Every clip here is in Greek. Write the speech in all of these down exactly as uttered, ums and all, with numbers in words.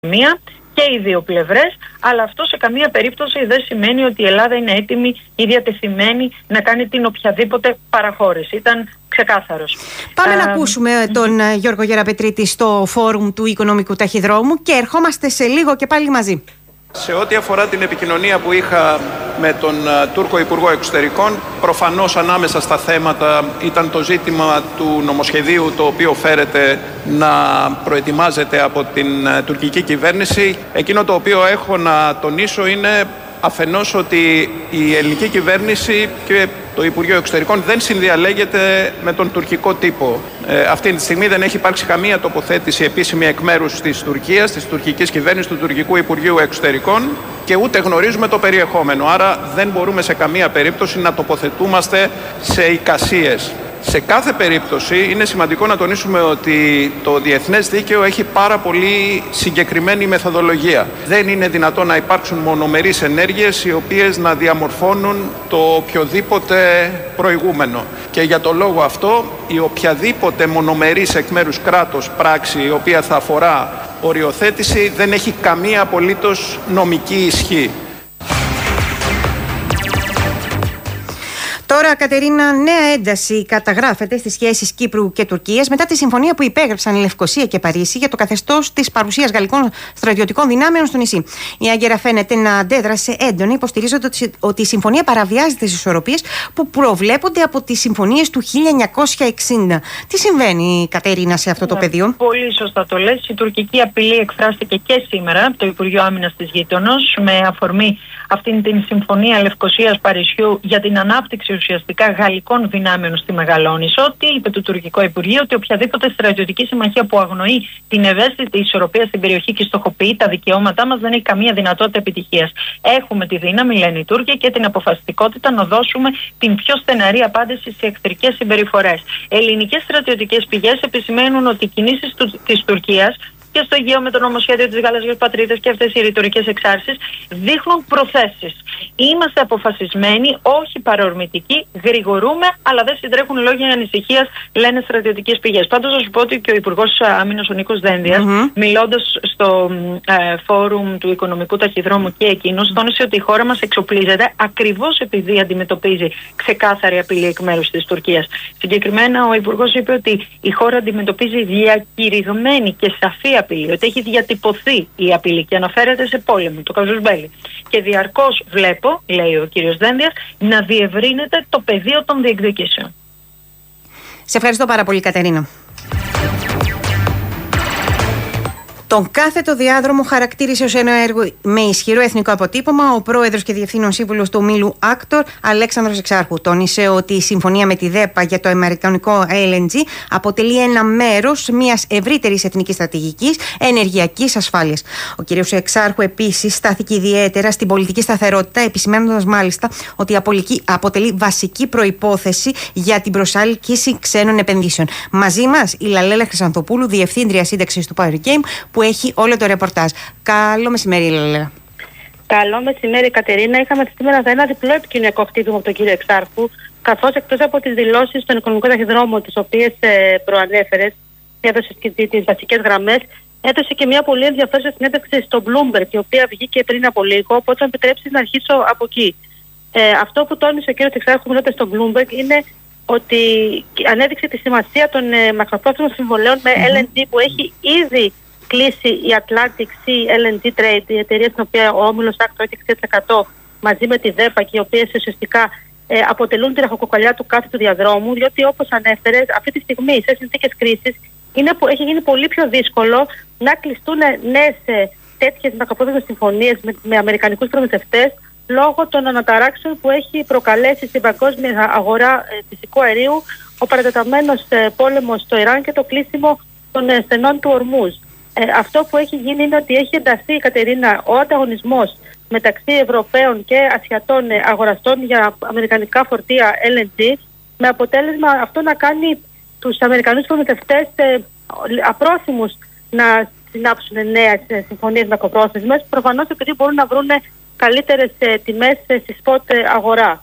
μία και οι δύο πλευρές, αλλά αυτό σε καμία περίπτωση δεν σημαίνει ότι η Ελλάδα είναι έτοιμη ή διατεθειμένη να κάνει την οποιαδήποτε παραχώρηση. Ήταν ξεκάθαρος. Πάμε Α, να ακούσουμε τον uh, Γιώργο Γεραπετρίτη στο φόρουμ του Οικονομικού Ταχυδρόμου και ερχόμαστε σε λίγο και πάλι μαζί. Σε ό,τι αφορά την επικοινωνία που είχα με τον uh, Τούρκο Υπουργό Εξωτερικών, προφανώς ανάμεσα στα θέματα ήταν το ζήτημα του νομοσχεδίου, το οποίο φέρεται να προετοιμάζεται από την uh, τουρκική κυβέρνηση. Εκείνο το οποίο έχω να τονίσω είναι αφενός ότι η ελληνική κυβέρνηση και το Υπουργείο Εξωτερικών δεν συνδιαλέγεται με τον τουρκικό τύπο. Ε, αυτή τη στιγμή δεν έχει υπάρξει καμία τοποθέτηση επίσημη εκ μέρους της Τουρκίας, της τουρκικής κυβέρνησης, του Τουρκικού Υπουργείου Εξωτερικών και ούτε γνωρίζουμε το περιεχόμενο. Άρα δεν μπορούμε σε καμία περίπτωση να τοποθετούμαστε σε εικασίες. Σε κάθε περίπτωση είναι σημαντικό να τονίσουμε ότι το διεθνές δίκαιο έχει πάρα πολύ συγκεκριμένη μεθοδολογία. Δεν είναι δυνατόν να υπάρξουν μονομερείς ενέργειες οι οποίες να διαμορφώνουν το οποιοδήποτε προηγούμενο. Και για το λόγο αυτό η οποιαδήποτε μονομερής εκ μέρους κράτος πράξη η οποία θα αφορά οριοθέτηση δεν έχει καμία απολύτως νομική ισχύ. Τώρα, Κατερίνα, νέα ένταση καταγράφεται στις σχέσεις Κύπρου και Τουρκίας μετά τη συμφωνία που υπέγραψαν η Λευκοσία και Παρίσι για το καθεστώς της παρουσίας γαλλικών στρατιωτικών δυνάμεων στο νησί. Η Άγκυρα φαίνεται να αντέδρασε έντονη, υποστηρίζοντας ότι η συμφωνία παραβιάζει τις ισορροπίες που προβλέπονται από τις συμφωνίες του χίλια εννιακόσια εξήντα. Τι συμβαίνει, Κατερίνα, σε αυτό το ναι, πεδίο? Πολύ σωστά το λες. Η τουρκική απειλή εκφράστηκε και σήμερα από το Υπουργείο Άμυνας της γείτονος με αφορμή αυτήν την συμφωνία Λευκοσίας Παρισιού για την ανάπτυξη ουσιαστικά γαλλικών δυνάμεων στη Μεγαλόνησο. Τι είπε το τουρκικό Υπουργείο? Ότι οποιαδήποτε στρατιωτική συμμαχία που αγνοεί την ευαίσθητη ισορροπία στην περιοχή και στοχοποιεί τα δικαιώματά μας δεν έχει καμία δυνατότητα επιτυχίας. Έχουμε τη δύναμη, λένε οι Τούρκοι, και την αποφασιστικότητα να δώσουμε την πιο στεναρή απάντηση σε εχθρικές συμπεριφορές. Ελληνικές στρατιωτικές πηγές επισημαίνουν ότι οι κινήσεις της Τουρκίας και στο Αιγαίο με το νομοσχέδιο της Γαλαζιός Πατρίδας και αυτές οι ρητορικές εξάρσεις δείχνουν προθέσεις. Είμαστε αποφασισμένοι, όχι παρορμητικοί, γρηγορούμε, αλλά δεν συντρέχουν λόγια ανησυχίας, λένε στρατιωτικές πηγές. Πάντως, να σου πω ότι και ο Υπουργός Άμυνας, ο Νίκος Δένδιας, mm-hmm. μιλώντας στο ε, φόρουμ του Οικονομικού Ταχυδρόμου και εκείνος, τόνισε ότι η χώρα μας εξοπλίζεται ακριβώς επειδή αντιμετωπίζει ξεκάθαρη απειλή εκ μέρους της Τουρκίας. Συγκεκριμένα, ο Υπουργός είπε ότι η χώρα αντιμετωπίζει διακηρυγμένη και σαφή απειλή, ότι έχει διατυπωθεί η απειλή και αναφέρεται σε πόλεμο, το καζούς μπέλι. Και διαρκώς βλέπω, λέει ο κύριος Δένδιας, να διευρύνεται το πεδίο των διεκδικήσεων. Σε ευχαριστώ πάρα πολύ, Κατερίνα. Τον κάθετο διάδρομο χαρακτήρισε ως ένα έργο με ισχυρό εθνικό αποτύπωμα ο πρόεδρος και διευθύνων σύμβουλος του ομίλου Άκτορ, Αλέξανδρος Εξάρχου. Τόνισε ότι η συμφωνία με τη ΔΕΠΑ για το αμερικανικό ελ εν τζι αποτελεί ένα μέρος μιας ευρύτερης εθνικής στρατηγικής ενεργειακής ασφάλειας. Ο κ. Εξάρχου επίσης στάθηκε ιδιαίτερα στην πολιτική σταθερότητα, επισημένοντας μάλιστα ότι αποτελεί βασική προϋπόθεση για την προσέλκυση ξένων επενδύσεων. Μαζί μας η Λαλέλα Χρυσανθοπούλου, διευθύντρια σύνταξης του Power Game, που έχει όλο το ρεπορτάζ. Καλό μεσημέρι, Λαλέλα. Καλό μεσημέρι, Κατερίνα. Είχαμε σήμερα ένα διπλό επικοινωνιακό χτύπημα από τον κύριο Εξάρχου, καθώς εκτός από τις δηλώσεις στον Οικονομικό Ταχυδρόμο, τις οποίες ε, προανέφερες, έδωσε και τις βασικές γραμμές, έδωσε και μια πολύ ενδιαφέρουσα συνέντευξη στο Bloomberg, η οποία βγήκε πριν από λίγο. Οπότε, αν επιτρέψεις να αρχίσω από εκεί. Ε, αυτό που τόνισε ο κύριος Εξάρχου μιλώντας στο Bloomberg είναι ότι ανέδειξε τη σημασία των ε, μακροπρόθεσμων συμβολέων με mm-hmm. ελ εν τζι που έχει ήδη κλείσει η Atlantic Sea ελ εν τζι Trade, η εταιρεία στην οποία ο όμιλος Άκτορ έχει εξήντα τοις εκατό μαζί με τη ΔΕΠΑ και οι οποίες ουσιαστικά ε, αποτελούν τη ραχοκοκαλιά του κάθε του διαδρόμου, διότι όπως ανέφερες, αυτή τη στιγμή σε συνθήκες κρίσης είναι που έχει γίνει πολύ πιο δύσκολο να κλειστούν νέες ε, τέτοιες μακροπρόθεσμες συμφωνίες με, με αμερικανικούς προμηθευτές λόγω των αναταράξεων που έχει προκαλέσει στην παγκόσμια αγορά ε, φυσικού αερίου ο παρατεταμένος ε, πόλεμος στο Ιράν και το κλείσιμο των ε, στενών του Ορμούζ. Ε, αυτό που έχει γίνει είναι ότι έχει ενταθεί, Κατερίνα, ο ανταγωνισμός μεταξύ Ευρωπαίων και Ασιατών αγοραστών για αμερικανικά φορτία ελ εν τζι, με αποτέλεσμα αυτό να κάνει τους Αμερικανούς προμηθευτές ε, απρόθυμους να συνάψουν νέες συμφωνίες μακροπρόθεσμες, προφανώς επειδή μπορούν να βρουν καλύτερες ε, τιμές ε, στη σποτ αγορά.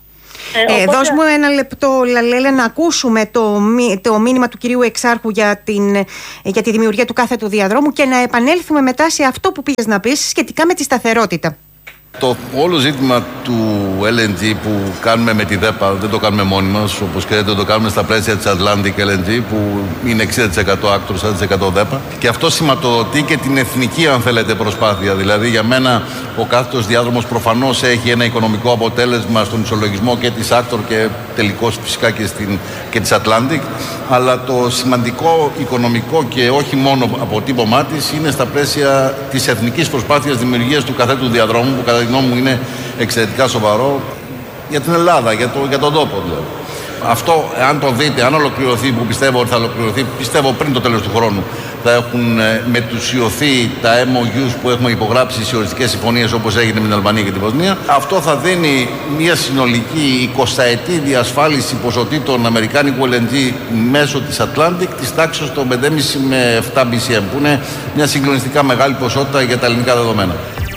Ε, ε, οπότε... Δώσ' μου ένα λεπτό, Λαλέλα, να ακούσουμε το, το μήνυμα του κυρίου Εξάρχου για, την, για τη δημιουργία του κάθετου διαδρόμου και να επανέλθουμε μετά σε αυτό που πήγες να πεις σχετικά με τη σταθερότητα. Το όλο ζήτημα του ελ εν τζι που κάνουμε με τη ΔΕΠΑ δεν το κάνουμε μόνοι μας. Όπως ξέρετε, το κάνουμε στα πλαίσια της Atlantic ελ εν τζι που είναι εξήντα τοις εκατό Actor, σαράντα τοις εκατό ΔΕΠΑ. Και αυτό σηματοδοτεί και την εθνική, αν θέλετε, προσπάθεια. Δηλαδή, για μένα, ο κάθετος διάδρομος προφανώς έχει ένα οικονομικό αποτέλεσμα στον ισολογισμό και της Actor και τελικώς φυσικά και, στην, και της Atlantic. Αλλά το σημαντικό οικονομικό και όχι μόνο αποτύπωμά της είναι στα πλαίσια της εθνικής προσπάθειας δημιουργίας του κάθετου διαδρόμου, που κατά τη γνώμη μου είναι εξαιρετικά σοβαρό για την Ελλάδα, για, το, για τον τόπο δηλαδή. Αυτό, αν το δείτε, αν ολοκληρωθεί, που πιστεύω ότι θα ολοκληρωθεί, πιστεύω πριν το τέλος του χρόνου, θα έχουν ε, μετουσιωθεί τα εμ ο γιους που έχουμε υπογράψει σε οριστικές συμφωνίες όπως έγινε με την Αλβανία και την Βοσνία. Αυτό θα δίνει μια συνολική εικοσαετή διασφάλιση ποσοτήτων αμερικάνικου ελ εν τζι μέσω της Atlantic της τάξης των πέντε κόμμα πέντε με επτά μπι σι εμ, που είναι μια συγκλονιστικά μεγάλη ποσότητα για τα ελληνικά δεδομένα.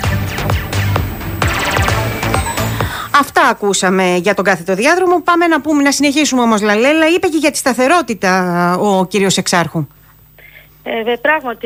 Αυτά ακούσαμε για τον κάθετο διάδρομο. Πάμε να πούμε, να συνεχίσουμε όμως, Λαλέλα. Είπε και για τη σταθερότητα ο κύριος Εξάρχου. Ε, πράγματι,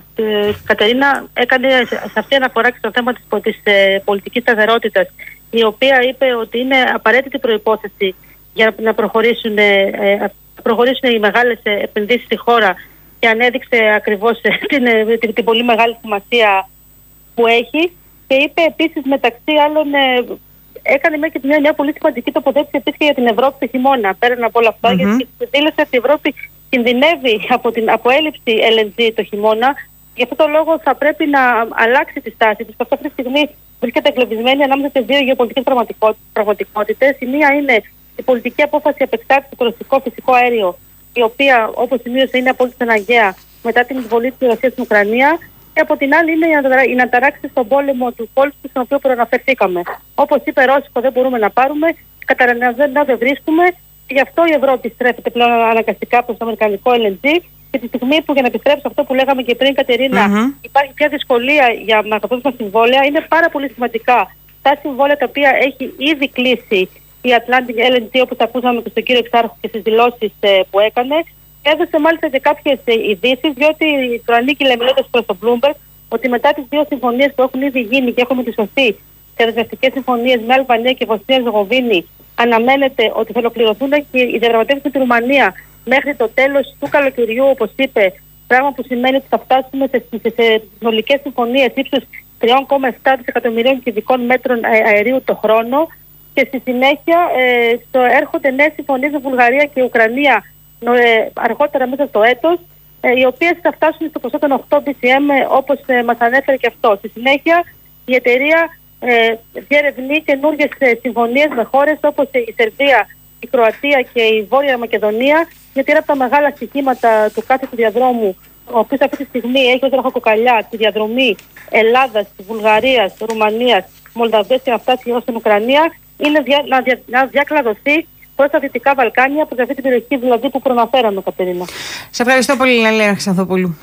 η Κατερίνα έκανε σε αυτή αναφορά και στο θέμα της, της ε, πολιτικής σταθερότητας, η οποία είπε ότι είναι απαραίτητη προϋπόθεση για να προχωρήσουν, ε, προχωρήσουν οι μεγάλες επενδύσεις στη χώρα, και ανέδειξε ακριβώς ε, την, ε, την, την πολύ μεγάλη σημασία που έχει, και είπε επίσης, μεταξύ άλλων, ε, έκανε μια, μια, μια πολύ σημαντική τοποθέτηση επίσης και για την Ευρώπη το χειμώνα. Πέραν από όλα αυτά, mm-hmm. γιατί δήλωσε ότι η Ευρώπη κινδυνεύει από, την, από έλλειψη ελ εν τζι το χειμώνα. Γι' αυτό το λόγο θα πρέπει να αλλάξει τη στάση της. Αυτή τη στιγμή βρίσκεται εγκλωβισμένη ανάμεσα σε δύο γεωπολιτικές πραγματικότητες. Η μία είναι η πολιτική απόφαση απεξάρτηση του ρωσικό φυσικό αέριο, η οποία, όπως σημείωσε, είναι απόλυτα αναγκαία μετά την εισβολή της Ρωσίας στην Ουκρανία. Και από την άλλη είναι η αναταράξη στον πόλεμο του κόλπου, στον οποίο προαναφερθήκαμε. Όπως είπε, ρώσικο δεν μπορούμε να πάρουμε, καταναλωτικά δεν βρίσκουμε, και γι' αυτό η Ευρώπη στρέφεται πλέον αναγκαστικά προς το αμερικανικό ελ εν τζι. Και τη στιγμή που, για να επιστρέψω αυτό που λέγαμε και πριν, Κατερίνα, mm-hmm. υπάρχει πια δυσκολία για μακροπρόθεσμα συμβόλαια, είναι πάρα πολύ σημαντικά τα συμβόλαια τα οποία έχει ήδη κλείσει η Atlantic ελ εν τζι, όπως ακούσαμε και στον κύριο Εξάρχου και στις δηλώσεις ε, που έκανε. Έδωσε μάλιστα και κάποιες ειδήσεις, διότι το ανήκει μιλώντας προς το Bloomberg, ότι μετά τις δύο συμφωνίες που έχουν ήδη γίνει και έχουν μετισωθεί σε δεσμευτικές συμφωνίες με Αλβανία και Βοσνία Ερζεγοβίνη, αναμένεται ότι θα ολοκληρωθούν και οι διαπραγματεύσεις με τη Ρουμανία μέχρι το τέλος του καλοκαιριού, όπως είπε, πράγμα που σημαίνει ότι θα φτάσουμε σε, σε, σε συνολικές συμφωνίες ύψους τρία κόμμα επτά δισεκατομμυρίων κυβικών μέτρων αερίου το χρόνο, και στη συνέχεια ε, στο, έρχονται νέες συμφωνίες με Βουλγαρία και Ουκρανία αργότερα μέσα στο έτος, οι οποίες θα φτάσουν στο ποσό των οκτώ μπι σι εμ, όπως μας ανέφερε και αυτό. Στη συνέχεια, η εταιρεία ε, διερευνεί καινούργιες συμφωνίες με χώρες όπως η Σερβία, η Κροατία και η Βόρεια Μακεδονία, γιατί είναι από τα μεγάλα στοιχήματα του κάθετου διαδρόμου, ο οποίος αυτή τη στιγμή έχει ως ραχοκοκαλιά τη διαδρομή Ελλάδας, Βουλγαρίας, Ρουμανίας, Μολδαβίας και να φτάσει ως την Ουκρανία, είναι δια, να, δια, να διακλαδωθεί προς τα Δυτικά Βαλκάνια, προς αυτή την περιοχή δηλαδή που προναφέραμε, Κατερίνα. Σε ευχαριστώ πολύ, Λαλέλα Ξανθοπούλου.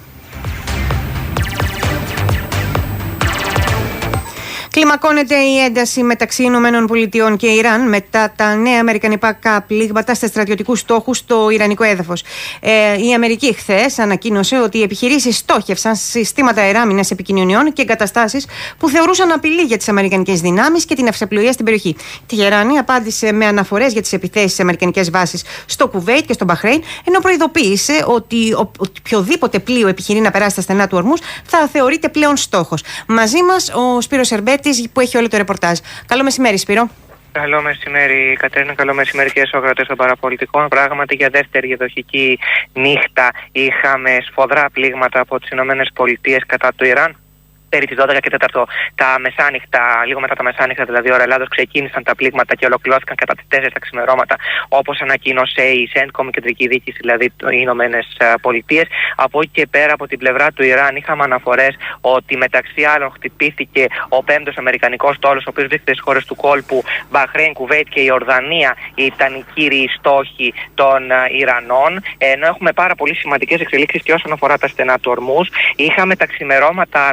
Κλιμακώνεται η ένταση μεταξύ Ηνωμένων Πολιτειών και Ιράν μετά τα νέα αμερικανικά πλήγματα σε στρατιωτικούς στόχους στο ιρανικό έδαφος. Ε, η Αμερική χθες ανακοίνωσε ότι οι επιχειρήσεις στόχευσαν συστήματα αεράμινας επικοινωνιών και εγκαταστάσεις που θεωρούσαν απειλή για τις αμερικανικές δυνάμεις και την ευσεπλοεία στην περιοχή. Η Τεχεράνη απάντησε με αναφορές για τις επιθέσεις σε αμερικανικές βάσεις στο Κουβέιτ και στο Μπαχρέιν, ενώ προειδοποίησε ότι οποιοδήποτε πλοίο επιχειρεί να περάσει στα στενά του ορμούς θα θεωρείται πλέον στόχος. Μαζί μας ο Σπύρος Σερμπέτης, που έχει όλο το ρεπορτάζ. Καλό μεσημέρι, Σπύρο. Καλό μεσημέρι, Κατερίνα. Καλό μεσημέρι και στους ακροατές των παραπολιτικών. Πράγματι, για δεύτερη διαδοχική νύχτα είχαμε σφοδρά πλήγματα από τις Ηνωμένες Πολιτείες κατά του Ιράν. Περί τις δώδεκα και τέταρτο τα μεσάνυχτα, λίγο μετά τα μεσάνυχτα, δηλαδή ώρα Ελλάδος, ξεκίνησαν τα πλήγματα και ολοκληρώθηκαν κατά τις τέσσερις τα ξημερώματα, όπως ανακοίνωσε η CENTCOM, η κεντρική διοίκηση, δηλαδή οι Ηνωμένες Πολιτείες. Από εκεί και πέρα, από την πλευρά του Ιράν, είχαμε αναφορές ότι μεταξύ άλλων χτυπήθηκε ο πέμπτος αμερικανικός στόλος, ο οποίος βρίσκεται στις χώρες του κόλπου, Μπαχρέιν, Κουβέιτ και η Ορδανία, ήταν οι κύριοι στόχοι των Ιρανών. Ενώ έχουμε πάρα πολύ σημαντικές εξελίξεις και όσον αφορά τα στενά του ορμούς. Είχαμε τα ξημερώματα αναφορές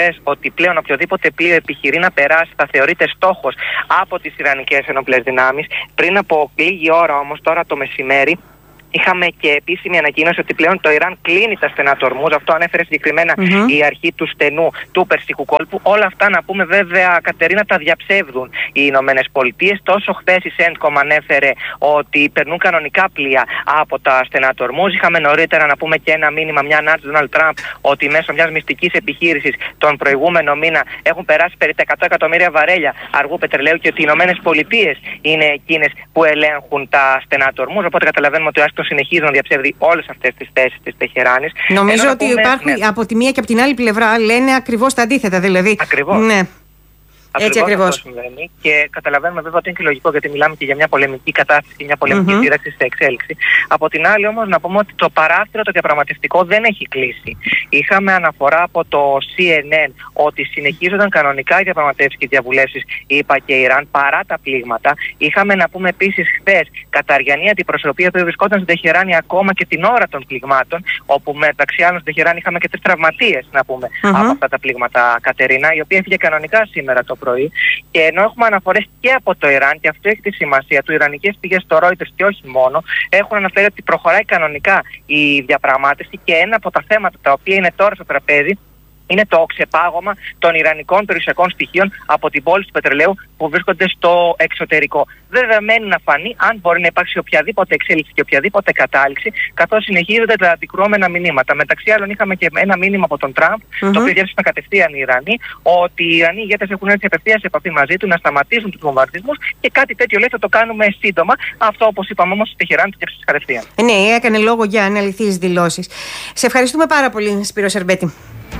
σαφές ότι πλέον οποιοδήποτε πλοίο επιχειρεί να περάσει θα θεωρείται στόχος από τις Ιρανικές ενόπλες δυνάμεις. Πριν από λίγη ώρα όμως, τώρα το μεσημέρι, είχαμε και επίσημη ανακοίνωση ότι πλέον το Ιράν κλείνει τα στενά του Ορμούζ. Αυτό ανέφερε συγκεκριμένα mm-hmm. η αρχή του στενού του Περσικού κόλπου. Όλα αυτά, να πούμε βέβαια, Κατερίνα, τα διαψεύδουν οι Ηνωμένες Πολιτείες. Τόσο χθες η Σέντκομ ανέφερε ότι περνούν κανονικά πλοία από τα στενά του Ορμούζ. Είχαμε νωρίτερα, να πούμε, και ένα μήνυμα, μια ανάρτηση του Ντόναλντ Τραμπ, ότι μέσω μιας μυστικής επιχείρησης τον προηγούμενο μήνα έχουν περάσει περί τα εκατό εκατομμύρια βαρέλια αργού πετρελαίου και ότι οι Ηνωμένες Πολιτείες είναι εκείνες που ελέγχουν τα στενά του Ορμούζ. Οπότε καταλαβαίνουμε ότι ο συνεχίζει να διαψεύδει όλες αυτές τις θέσεις της Τεχεράνης. Νομίζω Ενώ ότι πούμε, υπάρχουν ναι. από τη μία και από την άλλη πλευρά λένε ακριβώς τα αντίθετα. Δηλαδή. Ακριβώς. Ναι. Ακριβώς Έτσι ακριβώς. Αυτό συμβαίνει και καταλαβαίνουμε βέβαια ότι είναι και λογικό, γιατί μιλάμε και για μια πολεμική κατάσταση και μια πολεμική mm-hmm. σύραξη σε εξέλιξη. Από την άλλη όμως να πούμε ότι το παράθυρο το διαπραγματευτικό δεν έχει κλείσει. Είχαμε αναφορά από το σι εν εν ότι συνεχίζονταν κανονικά οι διαπραγματεύσεις και οι διαβουλεύσεις ΗΠΑ και Ιράν παρά τα πλήγματα. Είχαμε να πούμε επίσης χθες καταριανή αντιπροσωπεία που βρισκόταν στην Τεχεράνη ακόμα και την ώρα των πληγμάτων, όπου μεταξύ άλλων στην Τεχεράνη είχαμε και τρεις τραυματίες, να πούμε, mm-hmm. από αυτά τα πλήγματα, Κατερίνα, η οποία έφυγε κανονικά σήμερα το πρωί. Και ενώ έχουμε αναφορές και από το Ιράν, και αυτό έχει τη σημασία του, ιρανικές πηγές στο Reuters και όχι μόνο, έχουν αναφέρει ότι προχωράει κανονικά η διαπραγμάτευση και ένα από τα θέματα τα οποία είναι τώρα στο τραπέζι είναι το ξεπάγωμα των ιρανικών περιουσιακών στοιχείων από την πώληση του πετρελαίου που βρίσκονται στο εξωτερικό. Βέβαια, μένει να φανεί αν μπορεί να υπάρξει οποιαδήποτε εξέλιξη και οποιαδήποτε κατάληξη, καθώς συνεχίζονται τα αντικρουόμενα μηνύματα. Μεταξύ άλλων, είχαμε και ένα μήνυμα από τον Τραμπ, mm-hmm. το οποίο διέψευσαν κατευθείαν οι Ιρανοί, ότι οι Ιρανοί ηγέτες έχουν έρθει απευθείας σε επαφή μαζί του να σταματήσουν τους βομβαρδισμούς και κάτι τέτοιο λέει θα το κάνουμε σύντομα. Αυτό, όπως είπαμε όμως, στη Τεχεράνη το διέψευσε κατευθείαν. Ναι, έκανε λόγο για αναλυθείς δηλώσεις. Σε ευχαριστούμε πάρα πολύ, Σπύρο Σερμπέτη.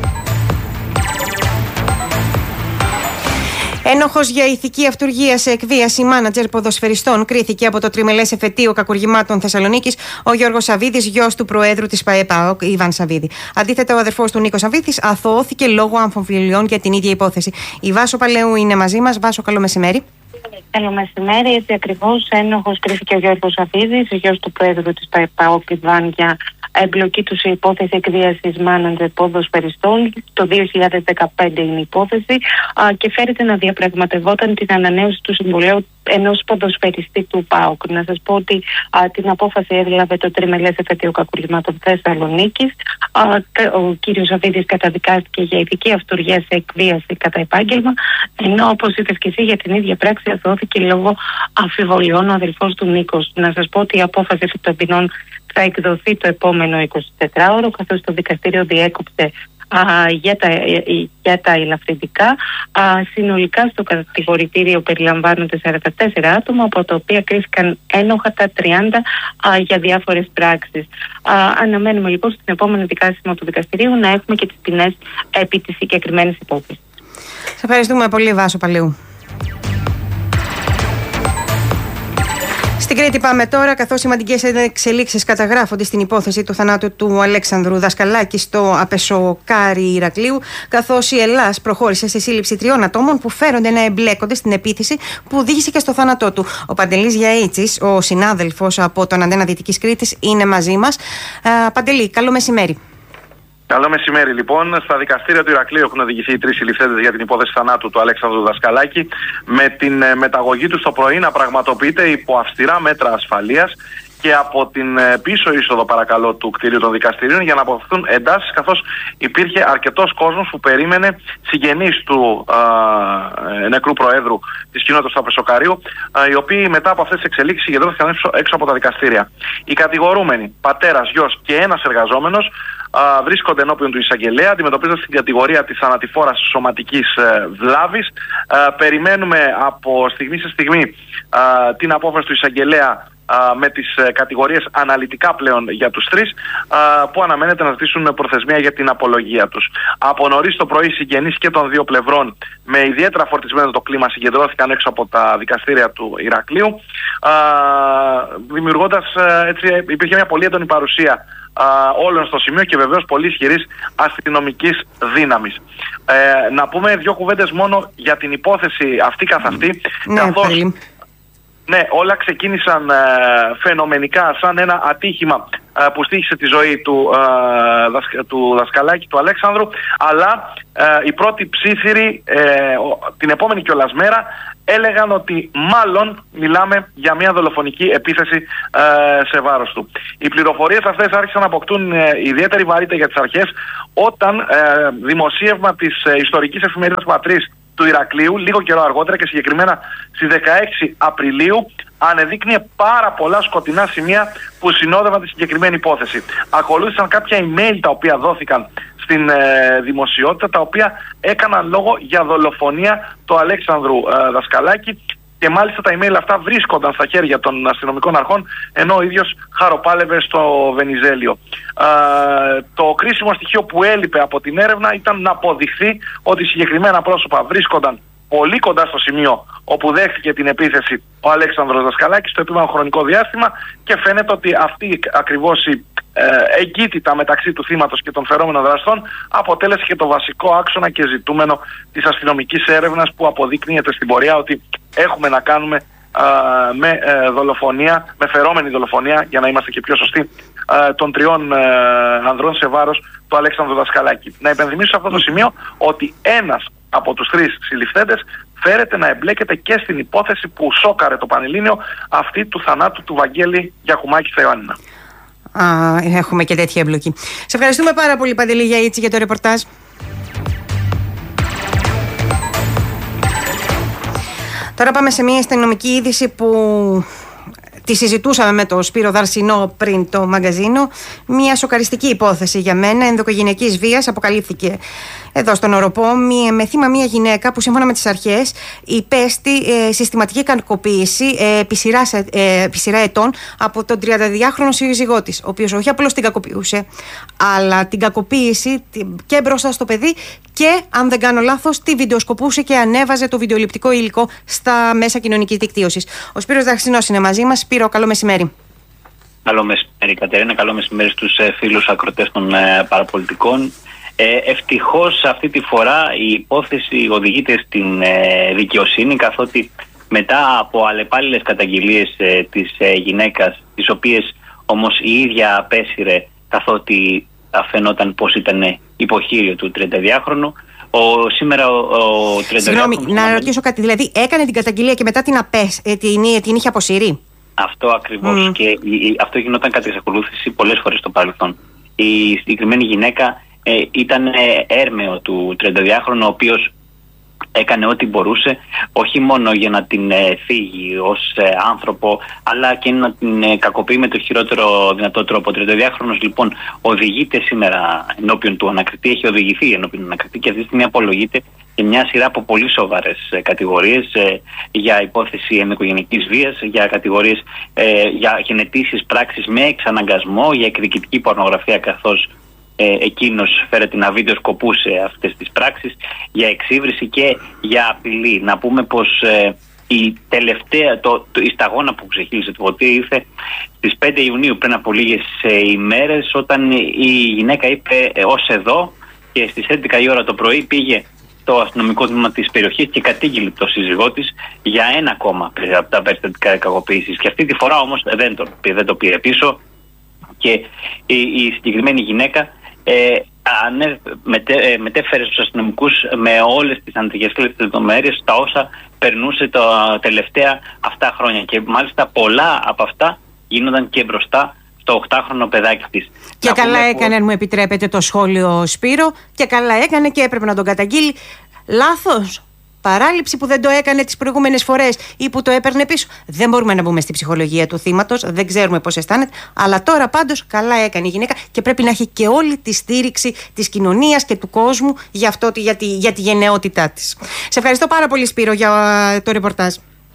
Ένοχος για ηθική αυτουργία σε εκβίαση μάνατζερ ποδοσφαιριστών κρίθηκε από το τριμελές εφετείο κακουργημάτων Θεσσαλονίκης ο Γιώργος Σαβίδης, γιος του Προέδρου της ΠαΕΠΑΟΚ, Ιβάν Σαβίδη. Αντίθετα, ο αδερφός του Νίκος Σαβίδης αθωώθηκε λόγω αμφιβολιών για την ίδια υπόθεση. Η Βάσο Παλαιού είναι μαζί μας. Βάσο, καλό μεσημέρι. Καλό μεσημέρι. Έτσι ακριβώς, ένοχος κρίθηκε ο Γιώργος Σαβίδης, γιος του Πρόεδρου της ΠαΕΠΑΟΚ, Ιβάν, για εμπλοκή του σε υπόθεση εκβίασης μάνατζερ ποδοσφαιριστών. Το δύο χιλιάδες δεκαπέντε είναι η υπόθεση α, και φέρεται να διαπραγματευόταν την ανανέωση του συμβολέου ενός ποδοσφαιριστή του ΠΑΟΚ. Να σας πω ότι α, την απόφαση έβλαβε το τριμελές εφετείο κακουργημάτων Θεσσαλονίκης. Α, ο κύριος Σαβίδης καταδικάστηκε για ηθική αυτουργία σε εκβίαση κατά επάγγελμα, ενώ όπως είπες και εσύ, για την ίδια πράξη αθωώθηκε λόγω αμφιβολιών ο αδελφός του Νίκος. Να σας πω ότι η απόφαση των ποινών θα εκδοθεί το επόμενο εικοσιτετράωρο, καθώς το δικαστήριο διέκοψε α, για, τα, για τα ελαφρυντικά. Α, συνολικά στο κατηγορητήριο περιλαμβάνονται σαράντα τέσσερα άτομα, από τα οποία κρίθηκαν ένοχα τα τριάντα α, για διάφορες πράξεις. Α, αναμένουμε λοιπόν στην επόμενη δικάσιμο του δικαστηρίου να έχουμε και τις ποινές επί της συγκεκριμένης υπόθεσης. Σε ευχαριστούμε πολύ, Βάσο Παλαιού. Στην Κρήτη πάμε τώρα, καθώς σημαντικές εξελίξεις καταγράφονται στην υπόθεση του θανάτου του Αλέξανδρου Δασκαλάκη στο Απεσοκάρι Ηρακλείου, καθώς η Ελλάς προχώρησε στη σύλληψη τριών ατόμων που φέρονται να εμπλέκονται στην επίθεση που οδήγησε και στο θάνατό του. Ο Παντελής Γιαΐτσης, ο συνάδελφος από τον Αντένα Δυτικής Κρήτης, είναι μαζί μας. Α, Παντελή, καλό μεσημέρι. Καλό μεσημέρι, λοιπόν. Στα δικαστήρια του Ηρακλείου έχουν οδηγηθεί οι τρεις συλληφθέντες για την υπόθεση θανάτου του Αλέξανδρου Δασκαλάκη, με την μεταγωγή του στο πρωί να πραγματοποιείται υπό αυστηρά μέτρα ασφαλείας και από την πίσω είσοδο, παρακαλώ, του κτηρίου των δικαστηρίων, για να αποφευθούν εντάσεις, καθώς υπήρχε αρκετός κόσμος που περίμενε συγγενείς του α, νεκρού Προέδρου της κοινότητας του Απεσοκαρίου, α, οι οποίοι μετά από αυτές τις εξελίξεις συγκεντρώθηκαν έξω, έξω από τα δικαστήρια. Οι κατηγορούμενοι, πατέρας, γιος και ένας εργαζόμενος, Uh, βρίσκονται ενώπιον του εισαγγελέα, αντιμετωπίζοντας την κατηγορία της θανατηφόρας σωματικής uh, βλάβης. Uh, περιμένουμε από στιγμή σε στιγμή uh, την απόφαση του εισαγγελέα uh, με τις uh, κατηγορίες αναλυτικά πλέον για τους τρεις, uh, που αναμένεται να ζητήσουν προθεσμία για την απολογία τους. Από νωρίς το πρωί, οι συγγενείς και των δύο πλευρών, με ιδιαίτερα φορτισμένο το κλίμα, συγκεντρώθηκαν έξω από τα δικαστήρια του Ηρακλείου, uh, δημιουργώντας, uh, έτσι, υπήρχε μια πολύ έντονη παρουσία Uh, όλων στο σημείο και βεβαίως πολύ ισχυρής αστυνομικής δύναμης. Ε, να πούμε δύο κουβέντες μόνο για την υπόθεση αυτή καθ' αυτή. Ναι, καθώς, ναι, όλα ξεκίνησαν ε, φαινομενικά σαν ένα ατύχημα που στοίχησε τη ζωή του, ε, του Δασκαλάκη, του Αλέξανδρου, αλλά ε, οι πρώτοι ψήφιροι ε, την επόμενη κιόλας μέρα έλεγαν ότι μάλλον μιλάμε για μια δολοφονική επίθεση ε, σε βάρος του. Οι πληροφορίες αυτές άρχισαν να αποκτούν ε, ιδιαίτερη βαρύτητα για τις αρχές όταν ε, δημοσίευμα της ε, ιστορικής εφημερίδας Πατρίς του Ηρακλείου, λίγο καιρό αργότερα και συγκεκριμένα στις δεκαέξι Απριλίου, ανεδείκνυε πάρα πολλά σκοτεινά σημεία που συνόδευαν τη συγκεκριμένη υπόθεση. Ακολούθησαν κάποια email τα οποία δόθηκαν στην ε, δημοσιότητα, τα οποία έκαναν λόγο για δολοφονία του Αλέξανδρου ε, Δασκαλάκη, και μάλιστα τα email αυτά βρίσκονταν στα χέρια των αστυνομικών αρχών, ενώ ο ίδιος χαροπάλευε στο Βενιζέλιο. Ε, το κρίσιμο στοιχείο που έλειπε από την έρευνα ήταν να αποδειχθεί ότι συγκεκριμένα πρόσωπα βρίσκονταν πολύ κοντά στο σημείο όπου δέχτηκε την επίθεση ο Αλέξανδρος Δασκαλάκης στο επίμενο χρονικό διάστημα, και φαίνεται ότι αυτή ακριβώς η ε, εγκύτητα μεταξύ του θύματος και των φερόμενων δραστών αποτέλεσε και το βασικό άξονα και ζητούμενο της αστυνομικής έρευνας, που αποδείκνυεται στην πορεία ότι έχουμε να κάνουμε α, με ε, δολοφονία, με φερόμενη δολοφονία, για να είμαστε και πιο σωστοί, α, των τριών ε, ανδρών σε βάρος του Αλέξανδρου Δασκαλάκη. Να υπενθυμίσω σε αυτό το σημείο ότι ένας από τους τρεις συλληφθέντες φέρεται να εμπλέκεται και στην υπόθεση που σόκαρε το Πανελλήνιο, αυτή του θανάτου του Βαγγέλη Γιακουμάκη στα Ιωάννινα. Α, έχουμε και τέτοια εμπλοκή. Σε ευχαριστούμε πάρα πολύ, Παντελή Γιαΐτσι, για το ρεπορτάζ. Τώρα πάμε σε μια αστυνομική είδηση που τη συζητούσαμε με τον Σπύρο Δαρσινό πριν το μαγκαζίνο. Μια σοκαριστική υπόθεση για μένα ενδοκογενειακής βίας αποκαλύφθηκε εδώ στον Οροπό, με θύμα μια γυναίκα που σύμφωνα με τις αρχές υπέστη ε, συστηματική κακοποίηση ε, επί, σειρά, ε, επί σειρά ετών από τον τριανταδυάχρονο σύζυγό της, ο οποίος όχι απλώς την κακοποιούσε, αλλά την κακοποίηση και μπροστά στο παιδί, και αν δεν κάνω λάθος τη βιντεοσκοπούσε και ανέβαζε το βιντεοληπτικό υλικό στα μέσα κοινωνικής δικτύωσης. Ο Σπύρος Δαρσινός είναι μαζί μας. Σπύρο, καλό μεσημέρι. Καλό μεσημέρι, Κατερίνα. Καλό μεσημέρι στους ε, φίλους ακροτές των ε, παραπολιτικών. Ε, ευτυχώς αυτή τη φορά η υπόθεση οδηγείται στην ε, δικαιοσύνη, καθότι μετά από αλλεπάλληλες καταγγελίες ε, της ε, γυναίκας, τις οποίες όμως η ίδια απέσυρε, καθότι αφαινόταν πως ήταν υποχείριο του τριανταδυάχρονου, ο, σήμερα ο, ο τριανταδυάχρονος... Συγγνώμη, να ρωτήσω κάτι, δηλαδή έκανε την καταγγελία και μετά την, απέσ, ε, την, την είχε αποσυρεί? Αυτό ακριβώς, mm. και η, αυτό γινόταν κατά εξακολούθηση πολλές φορές στο παρελθόν. Η συγκεκριμένη γυναίκα Ε, ήταν ε, έρμεο του τριανταδυάχρονου, ο οποίος έκανε ό,τι μπορούσε, όχι μόνο για να την ε, θίγει ως ε, άνθρωπο, αλλά και να την ε, κακοποιεί με το χειρότερο δυνατό τρόπο. Ο τριανταδυάχρονος λοιπόν οδηγείται σήμερα ενώπιον του ανακριτή, έχει οδηγηθεί ενώπιον του ανακριτή, και αυτή τη στιγμή απολογείται και μια σειρά από πολύ σοβαρές ε, κατηγορίες ε, για υπόθεση ενδοκογενειακής βίας, για κατηγορίες ε, για γενετήσεις πράξεις με εξαναγκασμό, για εκδικητική πορνογραφία, καθώς Ε, εκείνος φέρεται να βιντεοσκοπούσε αυτές τις πράξεις, για εξύβριση και για απειλή. Να πούμε πως ε, η τελευταία, το, το, η σταγόνα που ξεχύλισε το ποτήρι ήρθε στις πέντε Ιουνίου, πριν από λίγες ε, ημέρες, όταν η γυναίκα είπε ε, ως εδώ, και στις έντεκα η ώρα το πρωί πήγε στο αστυνομικό τμήμα της περιοχής και κατήγγειλε το σύζυγό της για ένα ακόμα από τα περιστατικά κακοποίησης. Και αυτή τη φορά όμως δεν το, δεν το πήρε πίσω, και η, η συγκεκριμένη γυναίκα Ε, ανέ, μετέ, ε, μετέφερε στους αστυνομικούς με όλες τις αντιγεσκέλες λεπτομέρειες τα όσα περνούσε τα τελευταία αυτά χρόνια, και μάλιστα πολλά από αυτά γίνονταν και μπροστά στο οκτάχρονο παιδάκι της. Και να καλά έκανε, πως... αν μου επιτρέπετε το σχόλιο, Σπύρο, και καλά έκανε και έπρεπε να τον καταγγείλει. Λάθος, παράληψη που δεν το έκανε τις προηγούμενες φορές ή που το έπαιρνε πίσω. Δεν μπορούμε να μπούμε στη ψυχολογία του θύματος, δεν ξέρουμε πώς αισθάνεται, αλλά τώρα πάντως καλά έκανε η γυναίκα, και πρέπει να έχει και όλη τη στήριξη της κοινωνίας και του κόσμου για, αυτό, για, τη, για τη γενναιότητά της. Σε ευχαριστώ πάρα πολύ, Σπύρο, για το ρεπορτάζ.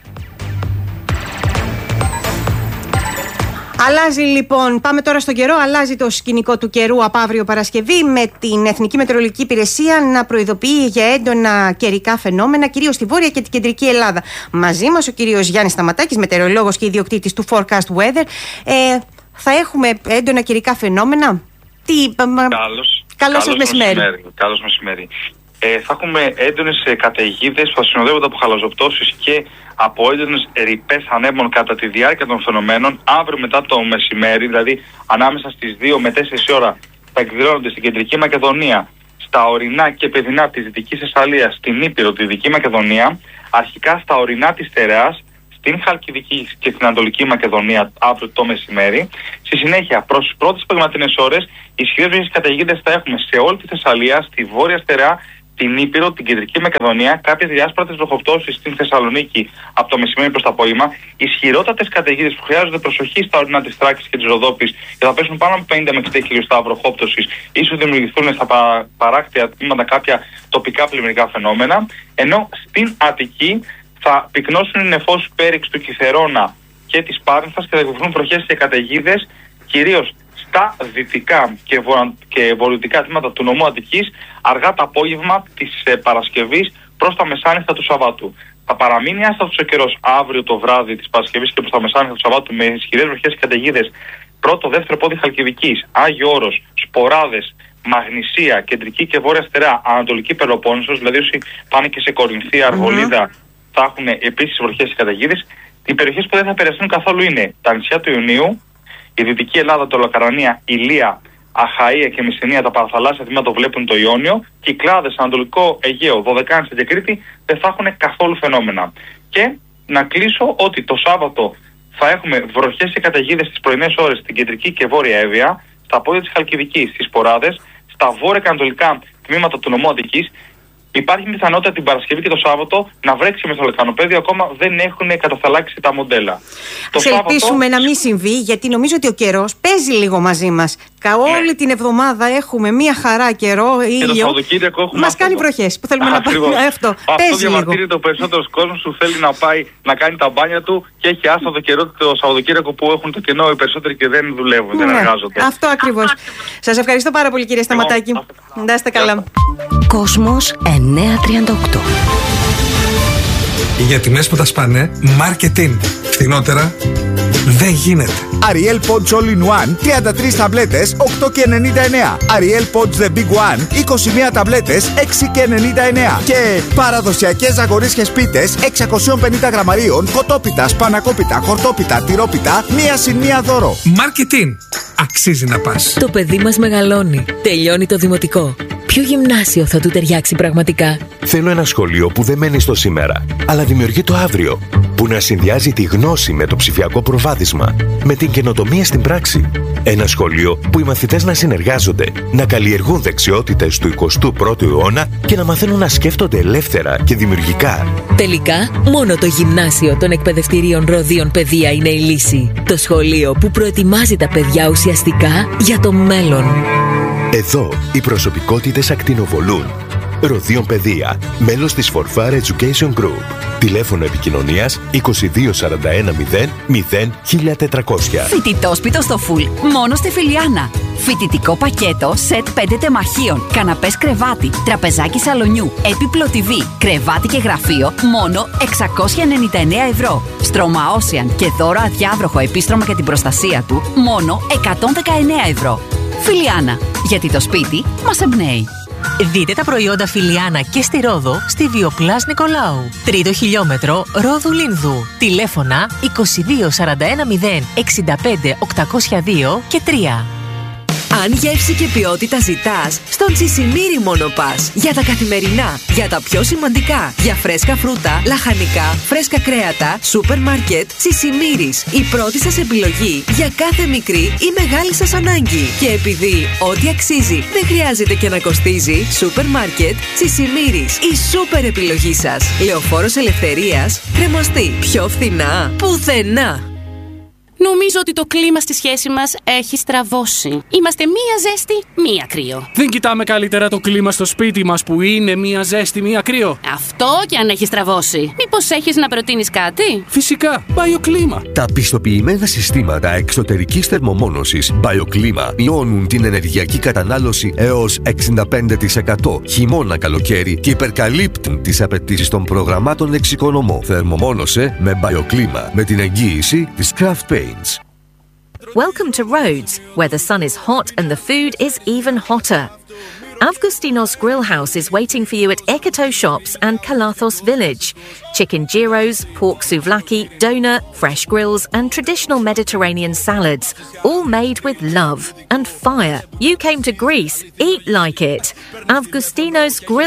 Αλλάζει λοιπόν, πάμε τώρα στον καιρό, αλλάζει το σκηνικό του καιρού από αύριο Παρασκευή, με την Εθνική Μετεωρολογική Υπηρεσία να προειδοποιεί για έντονα καιρικά φαινόμενα, κυρίως στη Βόρεια και την Κεντρική Ελλάδα. Μαζί μας ο κύριος Γιάννης Σταματάκης, μετεωρολόγος και ιδιοκτήτης του Forecast Weather. Ε, θα έχουμε έντονα καιρικά φαινόμενα. Τι, Καλώς, Καλώς σας μεσημέρι. μεσημέρι. Καλώς μεσημέρι. Ε, θα έχουμε έντονες ε, καταιγίδες που θα συνοδεύονται από χαλαζοπτώσεις και από έντονες ρηπές ανέμων κατά τη διάρκεια των φαινομένων. Αύριο μετά το μεσημέρι, δηλαδή ανάμεσα στις δύο με τέσσερις ώρα, θα εκδηλώνονται στην Κεντρική Μακεδονία, στα ορεινά και παιδινά της Δυτικής Θεσσαλίας, στην Ήπειρο, τη Δυτική Μακεδονία, αρχικά στα ορεινά της Στερεάς, στην Χαλκιδική και στην Ανατολική Μακεδονία αύριο το μεσημέρι. Στη συνέχεια, προς τις πρώτες απογευματινές ώρες, ισχυρές βροχές καταιγίδες θα έχουμε σε όλη τη Θεσσαλία, στη Βόρεια Στερεά, την Ήπειρο, την Κεντρική Μακεδονία, κάποιες διάσπαρτες βροχοπτώσεις στην Θεσσαλονίκη από το μεσημέρι προς το απόγευμα, ισχυρότατες καταιγίδες που χρειάζονται προσοχή στα ορεινά της Θράκης και της Ροδόπης και θα πέσουν πάνω από πενήντα με εξήντα χιλιοστά βροχόπτωσης, ίσως δημιουργηθούν στα πα, παράκτια τμήματα κάποια τοπικά πλημμυρικά φαινόμενα, ενώ στην Αττική θα πυκνώσουν οι νεφώσεις Πέριξ του Κιθερώνα και της Πάρνηθας και θα εκδοθούν βροχές και καταιγίδες, κυρίως στα δυτικά και, βορρα... και βορειοδυτικά τμήματα του νομού Αττικής, αργά το απόγευμα της ε, Παρασκευής προς τα μεσάνυχτα του Σαββάτου. Θα παραμείνει άστατος ο καιρός αύριο το βράδυ της Παρασκευής και προς τα μεσάνυχτα του Σαββάτου με ισχυρές βροχές και καταιγίδες πρώτο, δεύτερο πόδι Χαλκιδικής, Άγιο Όρος, Σποράδες, Μαγνησία, Κεντρική και Βόρεια Στερεά, Ανατολική Πελοπόννησος, δηλαδή όσοι πάνε και σε Κορινθία, Αργολίδα, mm-hmm. θα έχουν επίσης βροχές και καταιγίδες. Οι περιοχές που δεν θα επηρεαστούν καθόλου είναι τα νησιά του Ιουνίου, η Δυτική Ελλάδα, το Λακαρανία, Ηλία, Αχαΐα και Μυσηνία, τα παραθαλάσσια τμήματα βλέπουν το Ιόνιο, Κυκλάδες, Ανατολικό Αιγαίο, Δωδεκάνησα και Κρήτη δεν θα έχουν καθόλου φαινόμενα. Και να κλείσω ότι το Σάββατο θα έχουμε βροχές και καταιγίδες στις πρωινές ώρες στην Κεντρική και Βόρεια Εύβοια, στα πόδια της Χαλκιδικής, στις Σποράδες, στα βόρεια και ανατολικά τμήματα του νομού Αττικής. Υπάρχει πιθανότητα την Παρασκευή και το Σάββατο να βρέξει με το λεκανοπέδιο, ακόμα δεν έχουν κατασταλάξει τα μοντέλα. Ας ελπίσουμε να μην συμβεί, γιατί νομίζω ότι ο καιρός παίζει λίγο μαζί μας. Κα όλη ναι. την εβδομάδα έχουμε μία χαρά καιρό, ήλιο. Μας κάνει βροχές που θέλουμε Ακριβώς. να πάμε. Αυτό, αυτό διαμαρτύρεται ο περισσότερος κόσμος που θέλει να πάει να κάνει τα μπάνια του και έχει άστατο καιρό το Σαββατοκύριακο που έχουν το κενό οι περισσότεροι και δεν δουλεύουν, ναι. δεν εργάζονται. Αυτό ακριβώς. Σας ευχαριστώ πάρα πολύ, κύριε Σταματάκη. Να είστε καλά. Κόσμος εννιακόσια τριάντα οκτώ. Για τιμές που τα σπάνε, marketing. Φθηνότερα δεν γίνεται. Ariel Pods All in One, τριάντα τρεις ταμπλέτες, οκτώ και ενενήντα εννέα. Ariel Pods The Big One, είκοσι μία ταμπλέτες, έξι και ενενήντα εννέα. Και παραδοσιακές ζαγορίσιες πίτες, εξακόσια πενήντα γραμμαρίων, κοτόπιτα, σπανακόπιτα, χορτόπιτα, τυρόπιτα, μία συν μία δώρο. Marketing. Αξίζει να πας. Το παιδί μας μεγαλώνει. Τελειώνει το δημοτικό. Ποιο γυμνάσιο θα του ταιριάξει πραγματικά? Θέλω ένα σχολείο που δεν μένει στο σήμερα, αλλά δημιουργεί το αύριο. Που να συνδυάζει τη γνώση με το ψηφιακό προβάδισμα, με την καινοτομία στην πράξη. Ένα σχολείο που οι μαθητές να συνεργάζονται, να καλλιεργούν δεξιότητες του εικοστού πρώτου αιώνα και να μαθαίνουν να σκέφτονται ελεύθερα και δημιουργικά. Τελικά, μόνο το γυμνάσιο των εκπαιδευτηρίων Ροδίων Παιδεία είναι η λύση. Το σχολείο που προετοιμάζει τα παιδιά ουσιαστικά για το μέλλον. Εδώ οι προσωπικότητες ακτινοβολούν. Ροδίων Παιδεία, μέλος της Forfar Education Group. Τηλέφωνο επικοινωνίας είκοσι δύο σαράντα ένα μηδέν μηδέν χίλια τετρακόσια. Φοιτητόσπιτο στο Full, μόνο στη Φιλιάνα. Φοιτητικό πακέτο, σετ πέντε τεμαχίων, καναπές κρεβάτι, τραπεζάκι σαλονιού, έπιπλο τι βι, κρεβάτι και γραφείο, μόνο εξακόσια ενενήντα εννέα ευρώ. Στρώμα Ocean και δώρο αδιάβροχο επίστρωμα για την προστασία του, μόνο εκατόν δεκαεννέα ευρώ. Φιλιάνα, γιατί το σπίτι μας εμπνέει. Δείτε τα προϊόντα Φιλιάνα και στη Ρόδο στη Βιοπλάς Νικολάου. Τρίτο χιλιόμετρο Ρόδου Λίνδου. Τηλέφωνα είκοσι δύο σαράντα ένα μηδέν εξήντα πέντε οκτακόσια δύο και τρία. Αν γεύση και ποιότητα ζητάς, στον Τσισιμίρι μόνο πας. Για τα καθημερινά, για τα πιο σημαντικά, για φρέσκα φρούτα, λαχανικά, φρέσκα κρέατα, σούπερ μάρκετ, Τσισιμίρις. Η πρώτη σας επιλογή για κάθε μικρή ή μεγάλη σας ανάγκη. Και επειδή ό,τι αξίζει δεν χρειάζεται και να κοστίζει, σούπερ μάρκετ, Τσισιμίρις. Η σούπερ επιλογή σας. Λεωφόρος Ελευθερίας, κρεμαστή. Πιο φθηνά, πουθενά. Νομίζω ότι το κλίμα στη σχέση μας έχει στραβώσει. Είμαστε μία ζέστη, μία κρύο. Δεν κοιτάμε καλύτερα το κλίμα στο σπίτι μας που είναι μία ζέστη, μία κρύο? Αυτό και αν έχει στραβώσει. Μήπως έχεις να προτείνεις κάτι? Φυσικά, BioClima. Τα πιστοποιημένα συστήματα εξωτερικής θερμομόνωσης BioClima μειώνουν την ενεργειακή κατανάλωση έως εξήντα πέντε τοις εκατό χειμώνα καλοκαίρι και υπερκαλύπτουν τις απαιτήσεις των προγραμμάτων εξοικονομώ. Θερμομόνωσε με BioClima με την εγγύηση της Craft Paints. Welcome to Rhodes, where the sun is hot and the food is even hotter. Avgustinos Grill House is waiting for you at Eketo Shops and Kalathos Village. Chicken gyros, pork souvlaki, doner, fresh grills and traditional Mediterranean salads, all made with love and fire. You came to Greece, eat like it. Avgustinos Grill